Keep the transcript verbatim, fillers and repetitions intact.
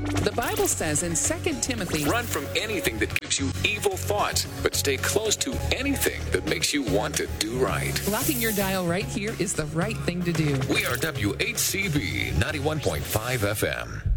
The Bible says in Second Timothy, run from anything that gives you evil thoughts, but stay close to anything that makes you want to do right. Locking your dial right here is the right thing to do. We are W H C B ninety-one point five F M.